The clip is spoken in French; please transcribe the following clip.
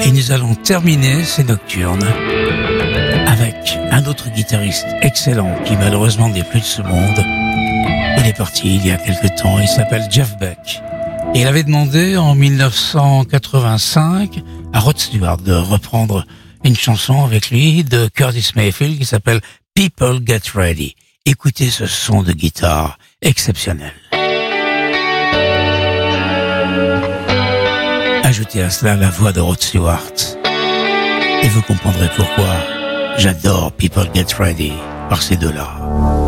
Et nous allons terminer ces nocturnes avec un autre guitariste excellent qui malheureusement n'est plus de ce monde. Il est parti il y a quelque temps, il s'appelle Jeff Beck. Et il avait demandé en 1985 à Rod Stewart de reprendre une chanson avec lui de Curtis Mayfield qui s'appelle People Get Ready. Écoutez ce son de guitare exceptionnel. Ajoutez à cela la voix de Rod Stewart et vous comprendrez pourquoi j'adore People Get Ready par ces deux-là.